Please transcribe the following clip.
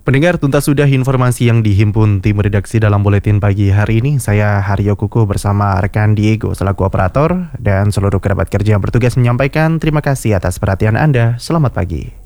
Pendengar, tuntas sudah informasi yang dihimpun tim redaksi dalam buletin pagi hari ini. Saya Haryo Kukuh bersama rekan Diego selaku operator dan seluruh kerabat kerja yang bertugas menyampaikan terima kasih atas perhatian Anda. Selamat pagi.